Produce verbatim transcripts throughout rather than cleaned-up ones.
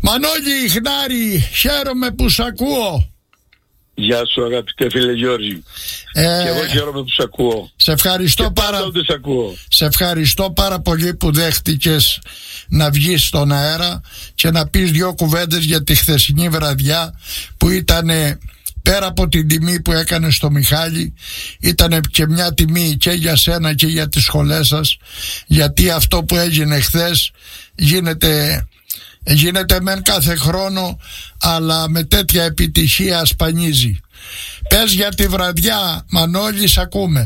Μανώλη Ιχνάρη, χαίρομαι που σ' ακούω. Γεια σου αγαπητέ φίλε Γιώργη. ε, Και εγώ χαίρομαι που σ' ακούω. Σε ευχαριστώ, πάρα... σ' ακούω. σε ευχαριστώ πάρα πολύ που δέχτηκες να βγεις στον αέρα και να πεις δυο κουβέντες για τη χθεσινή βραδιά, που ήταν πέρα από την τιμή που έκανε στο Μιχάλη, ήταν και μια τιμή και για σένα και για τις σχολές σας, γιατί αυτό που έγινε χθες γίνεται... Γίνεται μεν κάθε χρόνο, αλλά με τέτοια επιτυχία σπανίζει. Πες για τη βραδιά, Μανώλη, σ' ακούμε.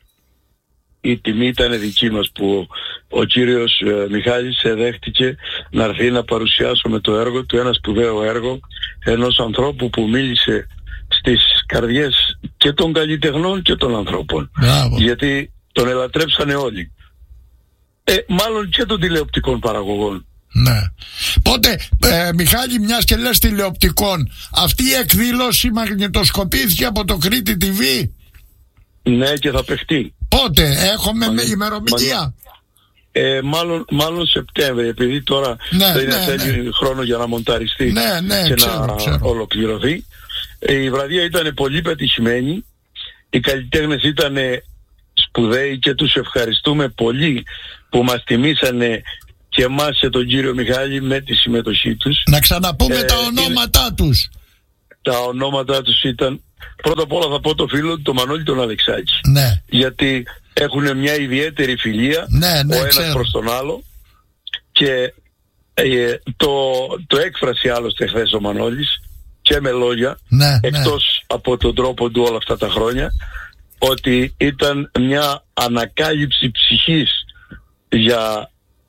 Η τιμή ήταν δική μας που ο κύριος ε, Μιχάλης σε δέχτηκε να έρθει να παρουσιάσουμε το έργο του, ένα σπουδαίο έργο ενός ανθρώπου που μίλησε στις καρδιές και των καλλιτεχνών και των ανθρώπων. Μπράβο. Γιατί τον ελατρέψανε όλοι. Ε, μάλλον και των τηλεοπτικών παραγωγών. Ναι. Πότε, ε, Μιχάλη, μιας και λες τηλεοπτικών, αυτή η εκδήλωση μαγνητοσκοπήθηκε από το Κρήτη τι βι? Ναι, και θα παιχτεί. Πότε, έχουμε με ημερομηνία? Μάλλον, ε, μάλλον, μάλλον Σεπτέμβρη, επειδή τώρα ναι, δεν ναι, θέλει ναι. χρόνο για να μονταριστεί ναι, ναι, και ξέρω, να ξέρω. ολοκληρωθεί. Ε, η βραδιά ήταν πολύ πετυχημένη. Οι καλλιτέχνες ήταν σπουδαίοι και τους ευχαριστούμε πολύ που μας τιμήσανε και εμάς και τον κύριο Μιχάλη με τη συμμετοχή τους. Να ξαναπούμε ε, τα ονόματά είναι... τους. Τα ονόματά τους ήταν, πρώτα απ' όλα θα πω το φίλο του, τον Μανώλη τον Αλεξάκη. Ναι. Γιατί έχουν μια ιδιαίτερη φιλία, ναι, ναι, ο ένας ξέρω. προς τον άλλο, και ε, το, το έκφρασε άλλωστε χθες ο Μανώλης και με λόγια, ναι, εκτός ναι. από τον τρόπο του όλα αυτά τα χρόνια, ότι ήταν μια ανακάλυψη ψυχής για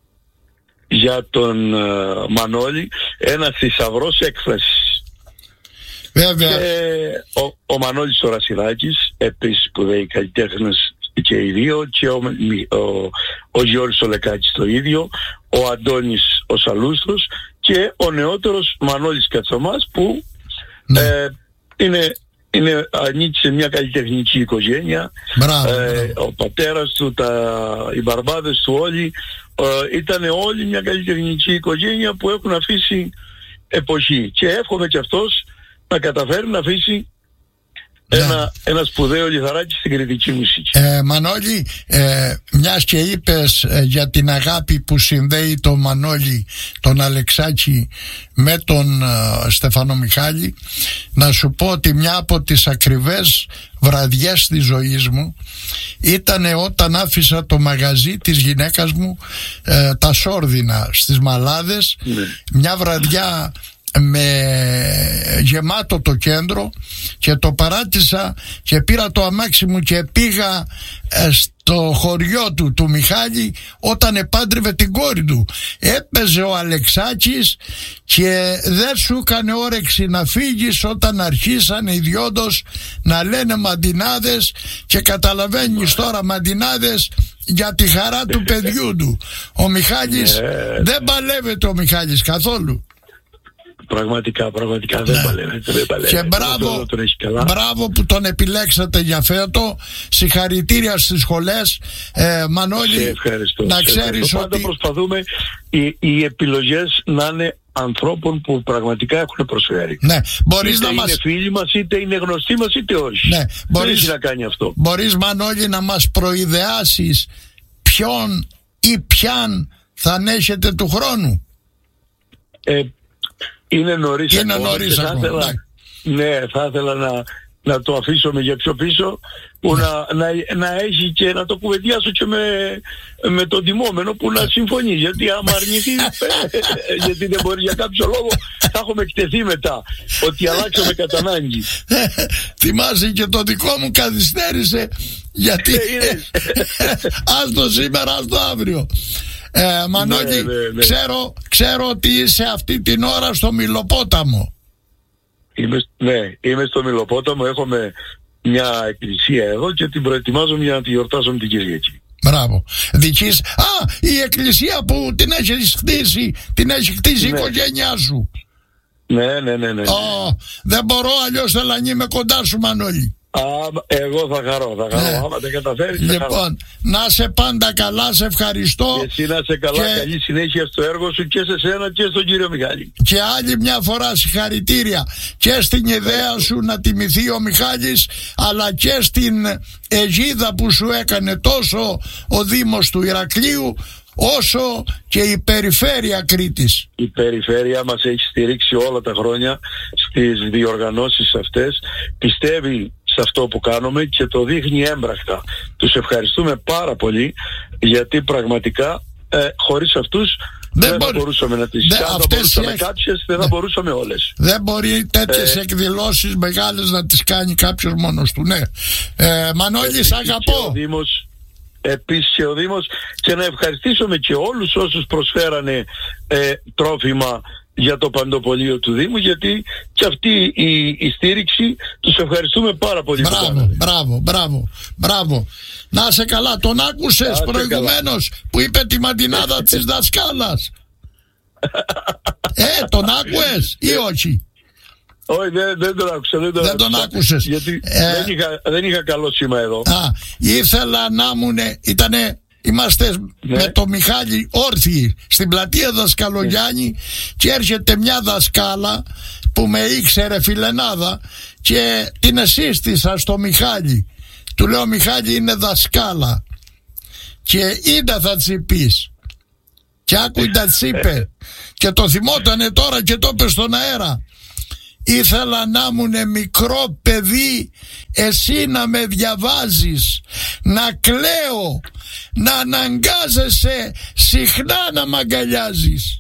για τον uh, Μανώλη, ένας θησαυρός έκφρασης. Βέβαια. Και ο, ο Μανώλης ο Ρασιδάκης, επίσης σπουδαίοι καλλιτέχνες και οι δύο, και ο, ο, ο Γιώργης ο Λεκάκης το ίδιο, ο Αντώνης ο Σαλούστρος και ο νεότερος Μανώλης Κατσομάς, που ναι. ε, είναι, είναι ανήκει σε μια καλλιτεχνική οικογένεια. Μπράβο, ε, μπράβο. Ο πατέρας του, τα, οι μπαρμπάδες του όλοι ε, ήταν όλοι μια καλλιτεχνική οικογένεια που έχουν αφήσει εποχή, και εύχομαι και αυτός να καταφέρει να αφήσει ναι. ένα, ένα σπουδαίο λιθαράκι στην κριτική μουσική. ε, Μανώλη, ε, μιας και είπες ε, για την αγάπη που συνδέει τον Μανώλη τον Αλεξάκη με τον ε, Στεφανό Μιχάλη, να σου πω ότι μια από τις ακριβές βραδιές της ζωής μου ήταν όταν άφησα το μαγαζί της γυναίκας μου, ε, τα Σόρδινα στις Μαλάδες, ναι. μια βραδιά με γεμάτο το κέντρο, και το παράτησα και πήρα το αμάξι μου και πήγα ε, στο χωριό του του Μιχάλη όταν επάντρευε την κόρη του. Έπαιζε ο Αλεξάκης και δεν σου έκανε όρεξη να φύγεις όταν αρχίσανε οι διόντος να λένε μαντινάδες, και καταλαβαίνεις τώρα μαντινάδες για τη χαρά του παιδιού του. Ο Μιχάλης δεν παλεύεται, ο Μιχάλης καθόλου. Πραγματικά, πραγματικά δεν ναι. παλεύεται, δεν παλεύεται. Και μπράβο, μπράβο που τον επιλέξατε για φέτο. Συγχαρητήρια στις σχολές, ε, Μανώλη. Ευχαριστώ. Να ξέρεις ότι πάντα προσπαθούμε οι, οι επιλογές να είναι ανθρώπων που πραγματικά έχουν προσφέρει. Ναι, μπορείς είτε να είναι μας... φίλοι μας, είτε είναι γνωστοί μας, είτε όχι. Ναι, δεν μπορείς... έχει να κάνει αυτό. Μπορείς, Μανώλη, να μας προειδεάσεις ποιον ή ποιαν θα ανέχετε του χρόνου? Ε, Είναι νωρίς Είναι ακόμα. νωρίς θα ακόμα. ήθελα, ναι, θα ήθελα να, να το αφήσουμε για πιο πίσω, που ναι. να, να, να έχει και να το κουβεντιάσω και με, με τον τιμόμενο που να συμφωνεί. Γιατί άμα αρνηθεί, γιατί δεν μπορεί για κάποιο λόγο, θα έχουμε εκτεθεί μετά ότι αλλάξαμε κατά ανάγκη. Θυμάσαι και το δικό μου καθυστέρησε, γιατί άστο σήμερα, άστο αύριο. Ε, Μανώλη, ναι, ναι, ναι. Ξέρω, ξέρω ότι είσαι αυτή την ώρα στο Μυλοπόταμο. Είμαι, ναι, είμαι στο Μυλοπόταμο. Έχουμε μια εκκλησία εδώ και την προετοιμάζομαι για να τη γιορτάσουμε την Κυριακή. Μπράβο. Δικής... Α, η εκκλησία που την έχει χτίσει, την έχει χτίσει ναι. η οικογένειά σου. Ναι, ναι, ναι, ναι. Oh, δεν μπορώ, αλλιώς θέλω να είμαι κοντά σου, Μανώλη. Α, εγώ θα χαρώ, θα χαρώ. Ναι. Άμα δεν καταφέρεις, θα Λοιπόν, χαρώ. να σε πάντα καλά, σε ευχαριστώ. Και εσύ να σε καλά, και... καλή συνέχεια στο έργο σου και σε σένα και στον κύριο Μιχάλη. Και άλλη μια φορά συγχαρητήρια και στην ιδέα σου να τιμηθεί ο Μιχάλης, αλλά και στην αιγίδα που σου έκανε τόσο ο Δήμος του Ηρακλείου όσο και η περιφέρεια Κρήτης. Η περιφέρεια μας έχει στηρίξει όλα τα χρόνια στις διοργανώσεις αυτές, πιστεύει σε αυτό που κάνουμε και το δείχνει έμπρακτα. Τους ευχαριστούμε πάρα πολύ, γιατί πραγματικά ε, χωρίς αυτούς δεν, δεν μπορεί, θα μπορούσαμε να τις κάνουμε. Θα μπορούσαμε έχ... κάποιες, δεν θα μπορούσαμε όλες. Δεν μπορεί τέτοιες ε... εκδηλώσεις μεγάλες να τις κάνει κάποιος μόνος του. Ναι. Ε, Μανώλη, σ' αγαπώ. Επίσης και ο Δήμος, και να ευχαριστήσουμε και όλους όσους προσφέρανε ε, τρόφιμα για το παντοπολείο του Δήμου, γιατί και αυτή η, η στήριξη τους ευχαριστούμε πάρα πολύ. Μπράβο, μπράβο, μπράβο, μπράβο. Να σε καλά, τον άκουσες προηγουμένως που είπε τη μαντινάδα της δασκάλας? Ε, τον άκουες ή όχι? Όχι, δεν, δεν τον άκουσα. Δεν τον, δεν τον άκουσες. Γιατί ε, δεν, είχα, δεν είχα καλό σήμα εδώ. Α, ήθελα να μου ήτανε, είμαστε ναι. με το Μιχάλη όρθιοι στην πλατεία Δασκαλογιάννη ναι. και έρχεται μια δασκάλα που με ήξερε φιλενάδα και την εσύστησα στο Μιχάλη. Του λέω, Μιχάλη είναι δασκάλα και είδα θα τσι πεις. Και άκουιντα τσι είπε και το θυμότανε τώρα και το είπε στον αέρα. Ήθελα να ήμουν μικρό παιδί, εσύ να με διαβάζεις, να κλαίω, να αναγκάζεσαι συχνά να μ' αγκαλιάζεις.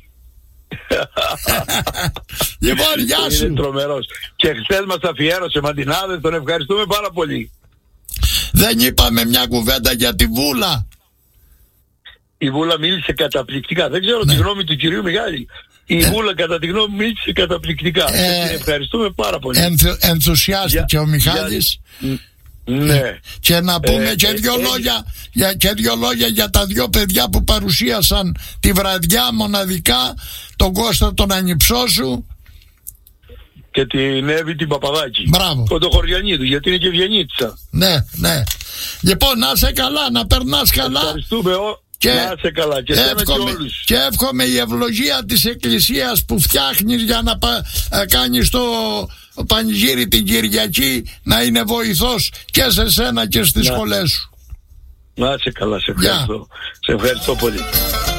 Λοιπόν, γεια σου. Είναι τρομερός. Και χθες μας αφιέρωσε μαντινάδες, τον ευχαριστούμε πάρα πολύ. Δεν είπαμε μια κουβέντα για τη Βούλα? Η Βούλα μίλησε καταπληκτικά. Δεν ξέρω ναι. τη γνώμη του κυρίου Μιχάλη. Η ε, Βούλα κατά τη γνώμη μίλησε καταπληκτικά. Ε, και την ευχαριστούμε πάρα πολύ. Ενθου, ενθουσιάστηκε για, ο Μιχάλης. Για, ναι. Ε, και να πούμε ε, και, ε, δύο ε, λόγια, για, και δύο λόγια για τα δύο παιδιά που παρουσίασαν τη βραδιά μοναδικά, τον Κώστα τον Ανιψώσου και την Εύη την Παπαδάκη. Μπράβο. Κοντοχωριανίδου, γιατί είναι και Βιανίτσα. Ναι, ναι. Λοιπόν, να είσαι καλά, να περνάς καλά. Ευχαριστούμε ο... Και, να είσαι καλά και, εύχομαι, και, όλους. Και εύχομαι η ευλογία της Εκκλησίας που φτιάχνεις για να πα, ε, κάνεις το πανηγύρι την Κυριακή να είναι βοηθός και σε σένα και στις να, σχολές σου. Να είσαι καλά, σε ευχαριστώ. Yeah. Σε ευχαριστώ πολύ.